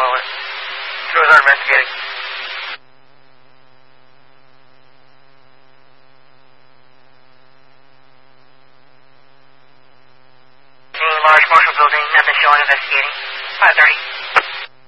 follow it. Heroes are investigating. Seeing large commercial building, nothing showing, investigating. 5:30.